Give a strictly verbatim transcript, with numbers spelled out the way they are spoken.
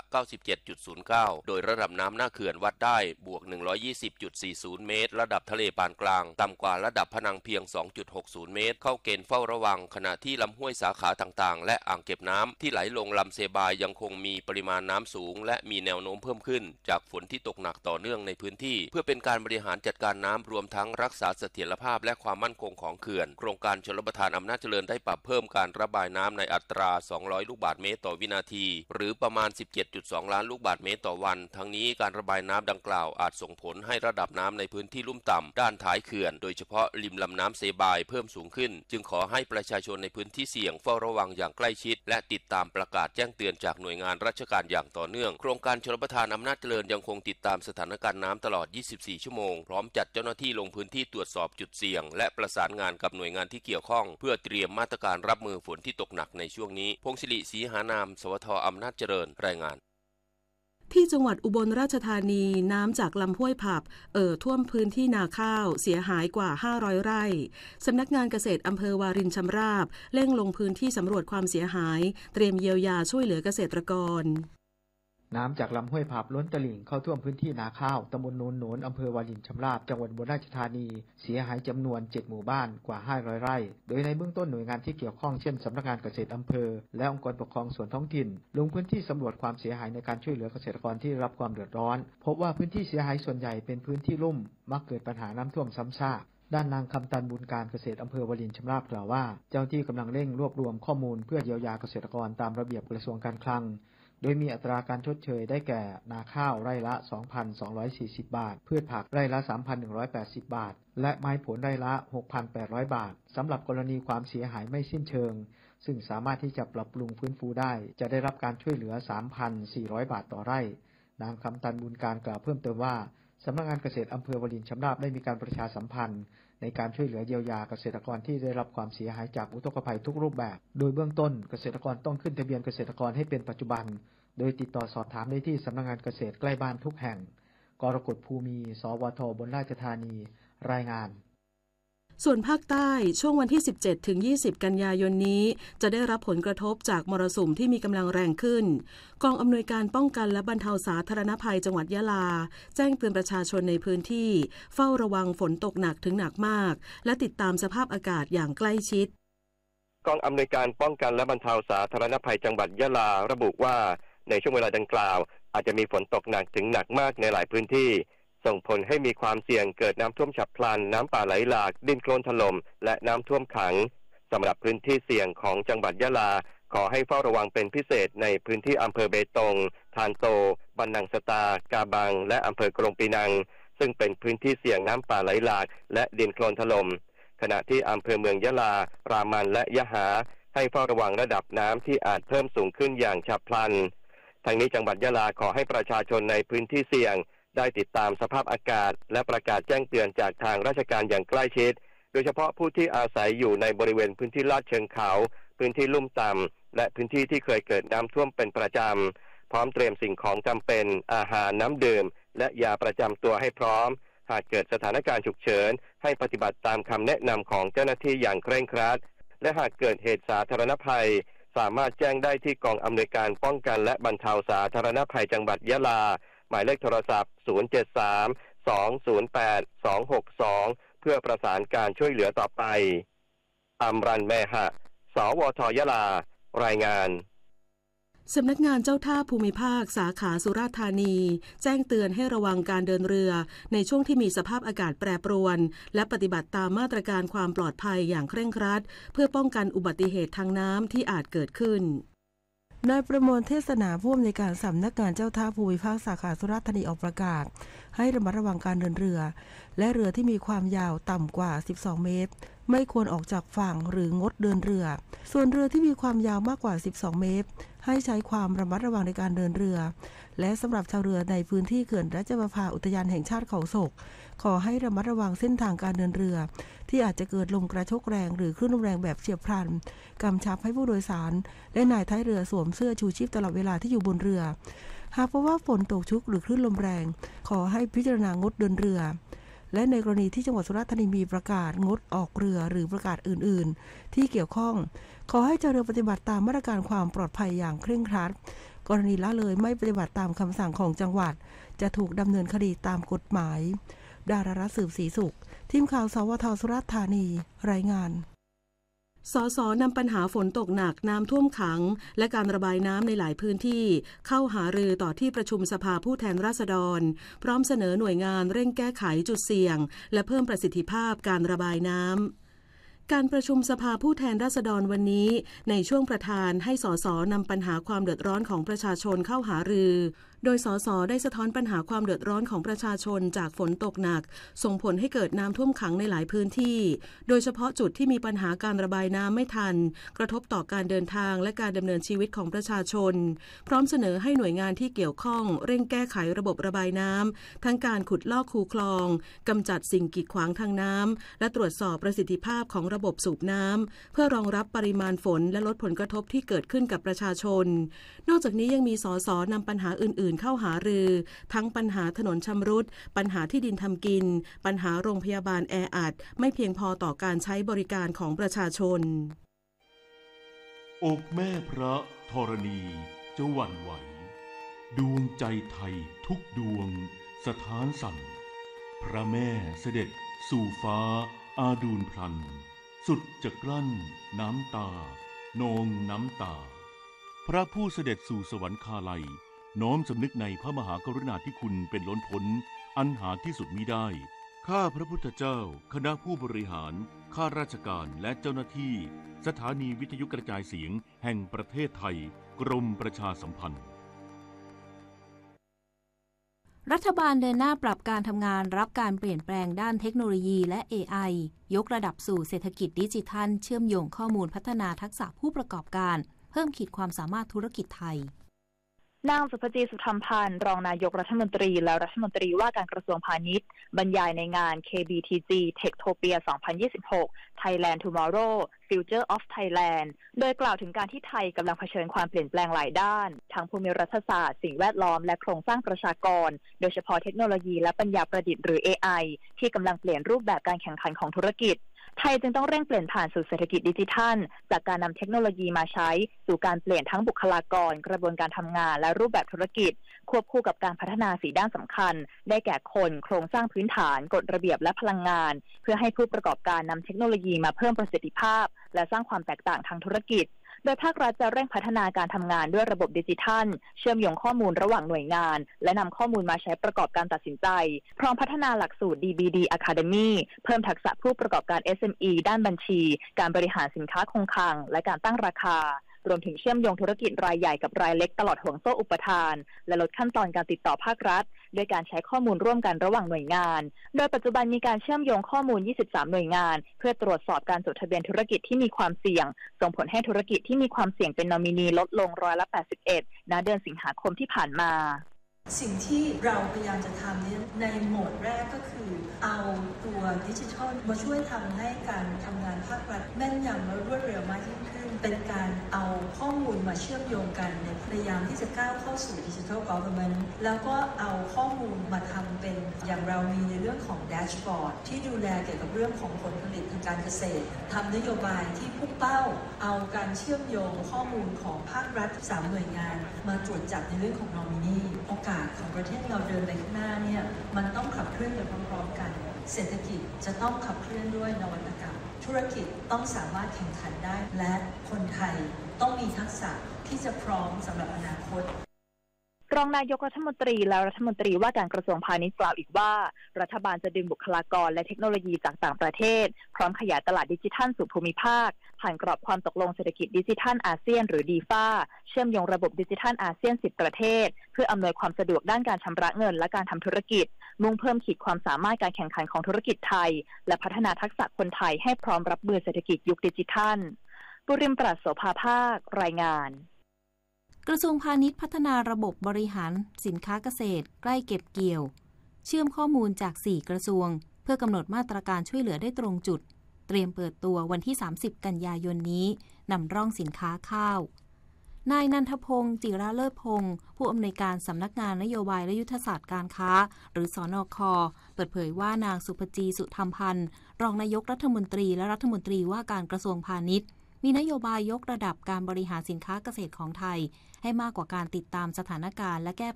เก้าสิบเจ็ดจุดศูนย์เก้า โดยระดับน้ำหน้าเขื่อนวัดได้บวก หนึ่งร้อยยี่สิบจุดสี่ศูนย์ เมตรระดับทะเลปานกลางต่ำกว่าระดับพนังเพียง สองจุดหกศูนย์ เมตรเข้าเกณฑ์เฝ้าระวังขณะที่ลำห้วยสาขาต่างๆและอ่างเก็บน้ำที่ไหลลงลำเซบายยังคงมีปริมาณน้ำสูงและมีแนวโน้มเพิ่มขึ้นจากฝนที่ตกหนักต่อเนื่องในพื้นที่เพื่อเป็นการบริหารจัดการน้ำรวมทั้งรักษาเสถียรภาพและความมั่นคงของเขื่อนโครงการชลประทานอำนาจเจริญได้ปรับเพิ่มการระบายน้ำในอัตราสองร้อยลูกบาศก์เมตรต่อวินาทีหรือประมาณ สิบเจ็ดจุดสอง ล้านลูกบาศก์เมตรต่อวันทั้งนี้การระบายน้ำดังกล่าวอาจส่งผลให้ระดับน้ำในพื้นที่ลุ่มต่ำด้านท้ายเขื่อนโดยเฉพาะริมลำน้ำเซบายเพิ่มสูงขึ้นจึงขอให้ประชาชนในพื้นที่เสี่ยงเฝ้าระวังอย่างใกล้ชิดและติดตามประกาศแจ้งเตือนจากหน่วยงานราชการอย่างต่อเนื่องโครงการชลประทานอำนาจเจริญยังคงติดตามสถานการณ์น้ำตลอดยี่สิบสี่ชั่วโมงพร้อมจัดเจ้าหน้าที่ลงพื้นที่ตรวจสอบจุดเสี่ยงและประสานงานกับหน่วยงานที่เกี่ยวข้องเพื่อเตรียมมาตรการรับมือฝนที่ตกหนักในช่วงนี้พงศิริศรีหานามสวทอำนาจเจริญรายงานที่จังหวัดอุบลราชธานีน้ำจากลำห้วยผับเอ่อท่วมพื้นที่นาข้าวเสียหายกว่าห้าร้อยไร่สำนักงานเกษตรอำเภอวารินชำราบเร่งลงพื้นที่สำรวจความเสียหายเตรียมเยียวยาช่วยเหลือเกษตรกรน้ำจากลำห้วยผับล้นตลิ่งเข้าท่วมพื้นที่นาข้าวตำบลโนนโหนนอำเภอวารินชำราบจังหวัดอุบลราชธานีเสียหายจำนวนเจ็ดหมู่บ้านกว่าห้าร้อยไร่โดยในเบื้องต้นหน่วยงานที่เกี่ยวข้องเช่นสำนักงานเกษตรอำเภอและองค์กรปกครองส่วนท้องถิ่นลงพื้นที่สำรวจความเสียหายในการช่วยเหลือเกษตรกรที่รับความเดือดร้อนพบว่าพื้นที่เสียหายส่วนใหญ่เป็นพื้นที่ลุ่มมักเกิดปัญหาน้ำท่วมซ้ำซากด้านนางคำตันบุญการเกษตรอำเภอวารินชำราบกล่าวว่าเจ้าหน้าที่กำลังเร่งรวบรวมข้อมูลเพื่อเยียวยาเกษตรกรตามระเบียบกระทรวงการคลังโดยมีอัตราการชดเชยได้แก่นาข้าวไร่ละ สองพันสองร้อยสี่สิบ บาทพืชผักไร่ละ สามพันหนึ่งร้อยแปดสิบ บาทและไม้ผลไร่ละ หกพันแปดร้อย บาทสำหรับกรณีความเสียหายไม่สิ้นเชิงซึ่งสามารถที่จะปรับปรุงฟื้นฟูได้จะได้รับการช่วยเหลือ สามพันสี่ร้อย บาทต่อไร่นางคำตันบุญการกล่าวเพิ่มเติมว่าสำนักงานเกษตรอำเภอวารินชำราบได้มีการประชาสัมพันธ์ในการช่วยเหลือเยียวยาเกษตรกรที่ได้รับความเสียหายจากอุทกภัยทุกรูปแบบโดยเบื้องต้นเกษตรกรต้องขึ้นทะเบียนเกษตรกรให้เป็นปัจจุบันโดยติดต่อสอบถามได้ที่สำนักงานเกษตรใกล้บ้านทุกแห่งกรกฎภูมิสวทบนราชธานีรายงานส่วนภาคใต้ช่วงวันที่ สิบเจ็ดถึงยี่สิบ กันยายนนี้จะได้รับผลกระทบจากมรสุมที่มีกำลังแรงขึ้นกองอำนวยการป้องกันและบรรเทาสาธารณภัยจังหวัดยะลาแจ้งเตือนประชาชนในพื้นที่เฝ้าระวังฝนตกหนักถึงหนักมากและติดตามสภาพอากาศอย่างใกล้ชิดกองอำนวยการป้องกันและบรรเทาสาธารณภัยจังหวัดยะลาระบุว่าในช่วงเวลาดังกล่าวอาจจะมีฝนตกหนักถึงหนักมากในหลายพื้นที่ส่งผลให้มีความเสี่ยงเกิดน้ำท่วมฉับพลันน้ำป่าไหลหลากดินโคลนถล่มและน้ำท่วมขังสำหรับพื้นที่เสี่ยงของจังหวัดยะลาขอให้เฝ้าระวังเป็นพิเศษในพื้นที่อำเภอเบตงทานโตบันนังสตากาบังและอำเภอกรงปีนังซึ่งเป็นพื้นที่เสี่ยงน้ำป่าไหลหลากและดินโคลนถล่มขณะที่อำเภอเมืองยะลารามันและยะหาให้เฝ้าระวังระดับน้ำที่อาจเพิ่มสูงขึ้นอย่างฉับพลันทางนี้จังหวัดยะลาขอให้ประชาชนในพื้นที่เสี่ยงได้ติดตามสภาพอากาศและประกาศแจ้งเตือนจากทางราชการอย่างใกล้ชิดโดยเฉพาะผู้ที่อาศัยอยู่ในบริเวณพื้นที่ลาดเชิงเขาพื้นที่ลุ่มต่ำและพื้นที่ที่เคยเกิดน้ำท่วมเป็นประจำพร้อมเตรียมสิ่งของจำเป็นอาหารน้ำดื่มและยาประจำตัวให้พร้อมหากเกิดสถานการณ์ฉุกเฉินให้ปฏิบัติตามคำแนะนำของเจ้าหน้าที่อย่างเคร่งครัดและหากเกิดเหตุสาธารณภัยสามารถแจ้งได้ที่กองอำนวยการป้องกันและบรรเทาสาธารณภัยจังหวัดยะลาหมายเลขโทรศัพท์ศูนย์ เจ็ด สาม สอง ศูนย์ แปด สอง หก สองเพื่อประสานการช่วยเหลือต่อไปอัมรันแมหะสวทยะลารายงานสำนักงานเจ้าท่าภูมิภาคสาขาสุราษฎร์ธานีแจ้งเตือนให้ระวังการเดินเรือในช่วงที่มีสภาพอากาศแปรปรวนและปฏิบัติตามมาตรการความปลอดภัยอย่างเคร่งครัดเพื่อป้องกันอุบัติเหตุทางน้ำที่อาจเกิดขึ้นนายประมวลเทศนาผู้อำนวยการสำนักงานเจ้าท่าภูมิภาคสาขาสุราษฎร์ธานีออกประกาศให้ระมัดระวังการเดินเรือและเรือที่มีความยาวต่ำกว่าสิบสองเมตรไม่ควรออกจากฝั่งหรืองดเดินเรือส่วนเรือที่มีความยาวมากกว่าสิบสองเมตรให้ใช้ความระมัดระวังในการเดินเรือและสำหรับชาวเรือในพื้นที่เขื่อนราชประภาอุทยานแห่งชาติเขาศกขอให้ระมัดระวังเส้นทางการเดินเรือที่อาจจะเกิดลมกระโชกแรงหรือคลื่นลมแรงแบบเฉียบพลันกำชับให้ผู้โดยสารและนายท้ายเรือสวมเสื้อชูชีพตลอดเวลาที่อยู่บนเรือหากพบว่าฝนตกชุกหรือคลื่นลมแรงขอให้พิจารณางดเดินเรือและในกรณีที่จังหวัดสุราษฎร์ธานีมีประกาศงดออกเรือหรือประกาศอื่นๆที่เกี่ยวข้องขอให้เจ้าเรือปฏิบัติตามมาตรการความปลอดภัยอย่างเคร่งครัดกรณีละเลยไม่ปฏิบัติตามคำสั่งของจังหวัดจะถูกดำเนินคดีตามกฎหมายดารารัตน์สืบศรีสุขทีมข่าวสวทสุราษฎร์ธานีรายงานสสนำปัญหาฝนตกหนักน้ำท่วมขังและการระบายน้ำในหลายพื้นที่เข้าหารือต่อที่ประชุมสภาผู้แทนราษฎรพร้อมเสนอหน่วยงานเร่งแก้ไขจุดเสี่ยงและเพิ่มประสิทธิภาพการระบายน้ำการประชุมสภาผู้แทนราษฎรวันนี้ในช่วงประธานให้สสนำปัญหาความเดือดร้อนของประชาชนเข้าหารือโดยสสได้สะท้อนปัญหาความเดือดร้อนของประชาชนจากฝนตกหนักส่งผลให้เกิดน้ำท่วมขังในหลายพื้นที่โดยเฉพาะจุดที่มีปัญหาการระบายน้ำไม่ทันกระทบต่อการเดินทางและการดำเนินชีวิตของประชาชนพร้อมเสนอให้หน่วยงานที่เกี่ยวข้องเร่งแก้ไขระบบระบายน้ำทั้งการขุดลอกคูคลองกำจัดสิ่งกีดขวางทางน้ำและตรวจสอบประสิทธิภาพของระบบสูบน้ำเพื่อรองรับปริมาณฝนและลดผลกระทบที่เกิดขึ้นกับประชาชนนอกจากนี้ยังมีสสนำปัญหาอื่นๆเข้าหารือทั้งปัญหาถนนชำรุดปัญหาที่ดินทำกินปัญหาโรงพยาบาลแออัดไม่เพียงพอต่อการใช้บริการของประชาชนอกแม่พระธรณีจะหวั่นไหวดวงใจไทยทุกดวงสถานสั่นพระแม่เสด็จสู่ฟ้าอาดูลพลันสุดจะกลั้นน้ำตานองน้ำตาพระผู้เสด็จสู่สวรรคาลัยน้อมสำนึกในพระมหากรุณาธิคุณเป็นล้นพ้นอันหาที่สุดมิได้ข้าพระพุทธเจ้าคณะผู้บริหารข้าราชการและเจ้าหน้าที่สถานีวิทยุกระจายเสียงแห่งประเทศไทยกรมประชาสัมพันธ์รัฐบาลเดินหน้าปรับการทำงานรับการเปลี่ยนแปลงด้านเทคโนโลยีและ เอ ไอ ยกระดับสู่เศรษฐกิจดิจิทัลเชื่อมโยงข้อมูลพัฒนาทักษะผู้ประกอบการเพิ่มขีดความสามารถธุรกิจไทยนางสุภจีสุธรรมพันธ์รองนายกรัฐมนตรีและรัฐมนตรีว่าการกระทรวงพาณิชย์บรรยายในงาน เค บี ที จี Techtopia สองพันยี่สิบหก Thailand Tomorrow Future of Thailand โดยกล่าวถึงการที่ไทยกำลังเผชิญความเปลี่ยนแปลงหลายด้านทั้งภูมิรัฐศาสตร์สิ่งแวดล้อมและโครงสร้างประชากรโดยเฉพาะเทคโนโลยีและปัญญาประดิษฐ์หรือ เอ ไอ ที่กำลังเปลี่ยนรูปแบบการแข่งขันของธุรกิจไทยจึงต้องเร่งเปลี่ยนผ่านสู่เศรษฐกิจดิจิทัลจากการนำเทคโนโลยีมาใช้สู่การเปลี่ยนทั้งบุคลากรกระบวนการทำงานและรูปแบบธุรกิจควบคู่กับการพัฒนาสี่ด้านสำคัญได้แก่คนโครงสร้างพื้นฐานกฎระเบียบและพลังงานเพื่อให้ผู้ประกอบการนำเทคโนโลยีมาเพิ่มประสิทธิภาพและสร้างความแตกต่างทางธุรกิจโดยภาครัฐจะเร่งพัฒนาการทำงานด้วยระบบดิจิทัลเชื่อมโยงข้อมูลระหว่างหน่วยงานและนำข้อมูลมาใช้ประกอบการตัดสินใจพร้อมพัฒนาหลักสูตร ดี บี ดี Academy เพิ่มทักษะผู้ประกอบการ เอส เอ็ม อี ด้านบัญชีการบริหารสินค้าคงคลังและการตั้งราคารวมถึงเชื่อมโยงธุรกิจรายใหญ่กับรายเล็กตลอดห่วงโซ่อุปทานและลดขั้นตอนการติดต่อภาครัฐโดยการใช้ข้อมูลร่วมกันระหว่างหน่วยงานโดยปัจจุบันมีการเชื่อมโยงข้อมูลยี่สิบสามหน่วยงานเพื่อตรวจสอบการจดทะเบียนธุรกิจที่มีความเสี่ยงส่งผลให้ธุรกิจที่มีความเสี่ยงเป็นนอมินีลดลงร้อยละแปดสิบเอ็ดณเดือนสิงหาคมที่ผ่านมาสิ่งที่เราพยายามจะทำนี้ในโหมดแรกก็คือเอาตัวดิจิทัลมาช่วยทำให้การทำงานภาครัฐแม่นยำและรวดเร็วมากยิ่งขึ้นเป็นการเอาข้อมูลมาเชื่อมโยงกันในพยายามที่จะก้าวเข้าสู่ดิจิทัล government แล้วก็เอาข้อมูลมาทำเป็นอย่างเรามีในเรื่องของแดชบอร์ดที่ดูแลเกี่ยวกับเรื่องของผลผลิตทางการเกษตรทำนโยบายที่พุ่งเป้าเอาการเชื่อมโยงข้อมูลของภาครัฐสามหน่วยงานมาตรวจจับในเรื่องของนอมินีโอกาสของประเทศเราเดินไปข้างหน้าเนี่ยมันต้องขับเคลื่อนไปพร้อมๆกันเศรษฐกิจจะต้องขับเคลื่อนด้วยนวัตกรรมธุรกิจต้องสามารถแข่งขันได้และคนไทยต้องมีทักษะที่จะพร้อมสำหรับอนาคตรองนายกรัฐมนตรีและรัฐมนตรีว่าการกระทรวงพาณิชย์กล่าวอีกว่ารัฐบาลจะดึงบุคลากรและเทคโนโลยีจากต่างประเทศพร้อมขยายตลาดดิจิทัลสู่ภูมิภาคผ่านกรอบความตกลงเศรษฐกิจดิจิทัลอาเซียนหรือดีฟ้าเชื่อมโยงระบบดิจิทัลอาเซียนสิบประเทศเพื่ออำนวยความสะดวกด้านการชำระเงินและการทำธุรกิจมุ่งเพิ่มขีดความสามารถการแข่งขันของธุรกิจไทยและพัฒนาทักษะคนไทยให้พร้อมรับมือเศรษฐกิจยุคดิจิทัลบุริมปราศโสภาภาครายงานกระทรวงพาณิชย์พัฒนาระบบบริหารสินค้าเกษตรใกล้เก็บเกี่ยวเชื่อมข้อมูลจากสี่กระทรวงเพื่อกำหนดมาตรการช่วยเหลือได้ตรงจุดเตรียมเปิดตัววันที่สามสิบกันยายนนี้นำร่องสินค้าข้าวนายนันทพงศ์จิระเลิศพงศ์ผู้อำนวยการสำนักงานนโยบายและยุทธศาสตร์การค้าหรือสนค.เปิดเผยว่านางสุภจีสุธรรมพันธ์รองนายกรัฐมนตรีและรัฐมนตรีว่าการกระทรวงพาณิชย์มีนโยบายยกระดับการบริหารสินค้าเกษตรของไทยให้มากกว่าการติดตามสถานการณ์และแก้